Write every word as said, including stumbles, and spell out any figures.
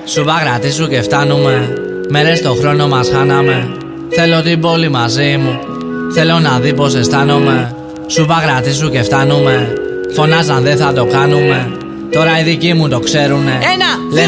Σου παγρατήσου και φτάνουμε. Μέρες στο χρόνο μας χάναμε. Θέλω την πόλη μαζί μου. Θέλω να δει πως αισθάνομαι. Σου παγρατήσου και φτάνουμε. Φωνάζαν δεν θα το κάνουμε. Τώρα οι δικοί μου το ξέρουνε. Ένα, λένε